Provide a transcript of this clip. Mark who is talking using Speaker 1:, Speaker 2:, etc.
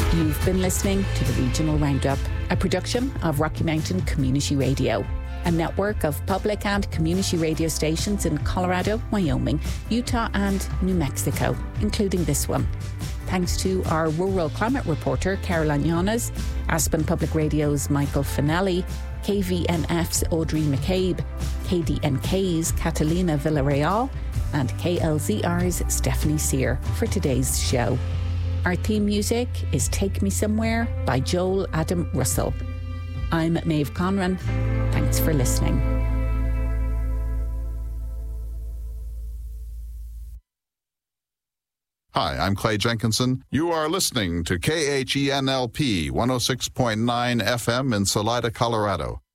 Speaker 1: You've been listening to the Regional Roundup, a production of Rocky Mountain Community Radio, a network of public and community radio stations in Colorado, Wyoming, Utah and New Mexico, including this one. Thanks to our rural climate reporter, Caroline Yanes, Aspen Public Radio's Michael Finelli, KVNF's Audrey McCabe, KDNK's Catalina Villarreal, and KLZR's Stephanie Sear for today's show. Our theme music is Take Me Somewhere by Joel Adam Russell. I'm Maeve Conran. Thanks for listening.
Speaker 2: Hi, I'm Clay Jenkinson. You are listening to KHENLP 106.9 FM in Salida, Colorado.